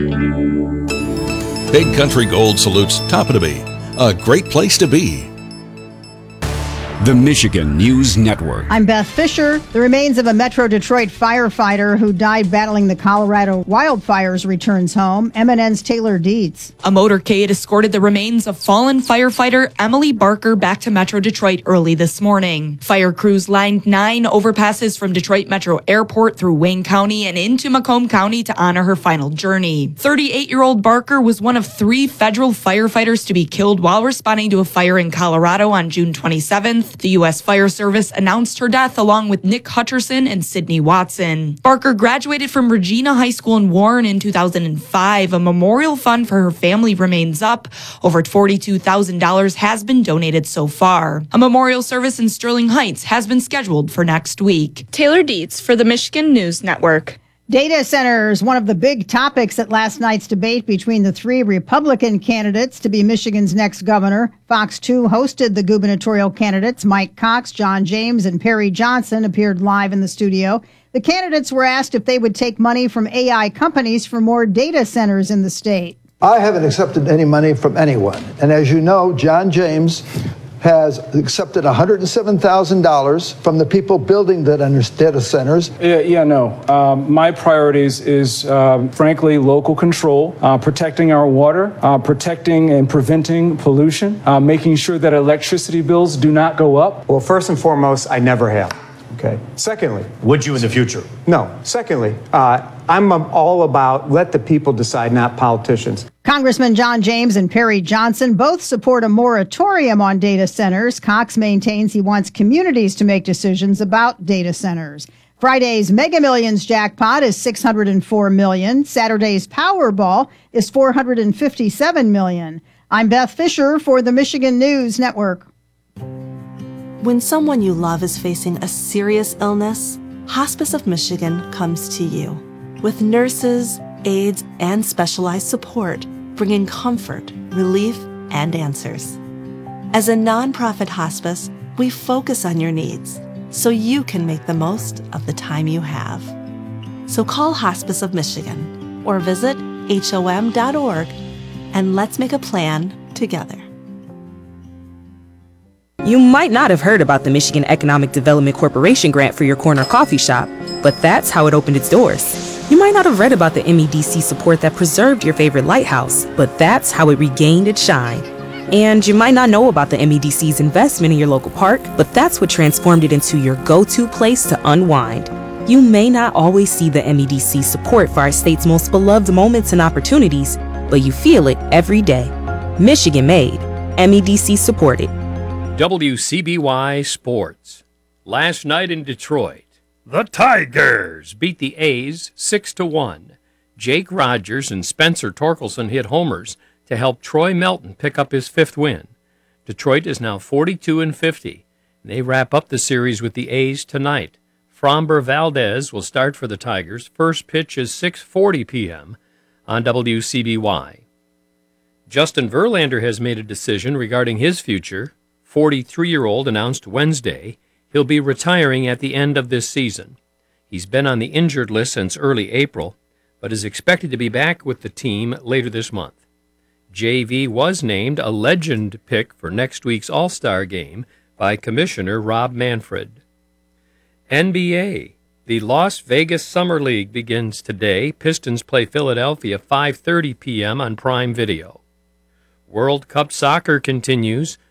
Big Country Gold salutes Toppetoby, a great place to be. The Michigan News Network. I'm Beth Fisher. The remains of a Metro Detroit firefighter who died battling the Colorado wildfires returns home. MNN's Taylor Dietz. A motorcade escorted the remains of fallen firefighter Emily Barker back to Metro Detroit early this morning. Fire crews lined 9 overpasses from Detroit Metro Airport through Wayne County and into Macomb County to honor her final journey. 38-year-old Barker was one of 3 federal firefighters to be killed while responding to a fire in Colorado on June 27th. The U.S. Fire Service announced her death along with Nick Hutcherson and Sydney Watson. Barker graduated from Regina High School in Warren in 2005. A memorial fund for her family remains up. Over $42,000 has been donated so far. A memorial service in Sterling Heights has been scheduled for next week. Taylor Dietz for the Michigan News Network. Data centers, one of the big topics at last night's debate between the 3 Republican candidates to be Michigan's next governor. Fox 2 hosted the gubernatorial candidates. Mike Cox, John James, and Perry Johnson appeared live in the studio. The candidates were asked if they would take money from AI companies for more data centers in the state. I haven't accepted any money from anyone. And as you know, John James has accepted $107,000 from the people building the data centers. My priorities is, frankly, local control, protecting our water, protecting and preventing pollution, making sure that electricity bills do not go up. Well, first and foremost, I never have. Okay. Secondly, would you in the future? No. Secondly, I'm all about let the people decide, not politicians. Congressman John James and Perry Johnson both support a moratorium on data centers. Cox maintains he wants communities to make decisions about data centers. Friday's Mega Millions jackpot is $604 million. Saturday's Powerball is $457 million. I'm Beth Fisher for the Michigan News Network. When someone you love is facing a serious illness, Hospice of Michigan comes to you with nurses, aides, and specialized support, bringing comfort, relief, and answers. As a nonprofit hospice, we focus on your needs so you can make the most of the time you have. So call Hospice of Michigan or visit HOM.org and let's make a plan together. You might not have heard about the Michigan Economic Development Corporation grant for your corner coffee shop, but that's how it opened its doors. You might not have read about the MEDC support that preserved your favorite lighthouse, but that's how it regained its shine. And you might not know about the MEDC's investment in your local park, but that's what transformed it into your go-to place to unwind. You may not always see the MEDC support for our state's most beloved moments and opportunities, but you feel it every day. Michigan made, MEDC supported. WCBY Sports. Last night in Detroit, the Tigers beat the A's 6-1. Jake Rogers and Spencer Torkelson hit homers to help Troy Melton pick up his 5th win. Detroit is now 42-50. They wrap up the series with the A's tonight. Framber Valdez will start for the Tigers. First pitch is 6:40 p.m. on WCBY. Justin Verlander has made a decision regarding his future. 43-year-old announced Wednesday he'll be retiring at the end of this season. He's been on the injured list since early April, but is expected to be back with the team later this month. JV was named a legend pick for next week's All-Star game by Commissioner Rob Manfred. NBA. The Las Vegas Summer League begins today. Pistons play Philadelphia 5:30 p.m. on Prime Video. World Cup soccer continues.